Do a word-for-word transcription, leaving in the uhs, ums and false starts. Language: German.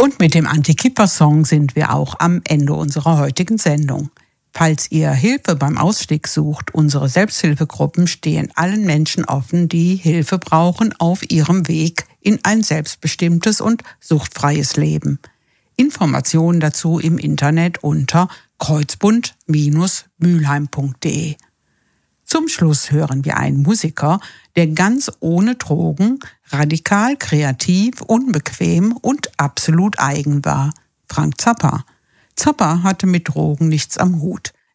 Und mit dem Anti-Kipper-Song sind wir auch am Ende unserer heutigen Sendung. Falls ihr Hilfe beim Ausstieg sucht, unsere Selbsthilfegruppen stehen allen Menschen offen, die Hilfe brauchen auf ihrem Weg in ein selbstbestimmtes und suchtfreies Leben. Informationen dazu im Internet unter kreuzbund Bindestrich mülheim punkt de. Zum Schluss hören wir einen Musiker, der ganz ohne Drogen, radikal, kreativ, unbequem und absolut eigen war. Frank Zappa. Zappa hatte mit Drogen nichts am Hut.